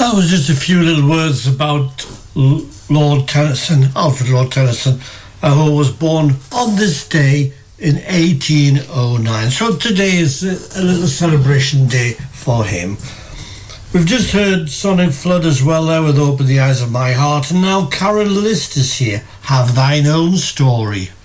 That was just a few little words about Lord Tennyson, Alfred Lord Tennyson, who was born on this day in 1809. So today is a little celebration day for him. We've just heard Sonic Flood as well there with Open the Eyes of My Heart, and now Karen List is here. Have Thine Own Story.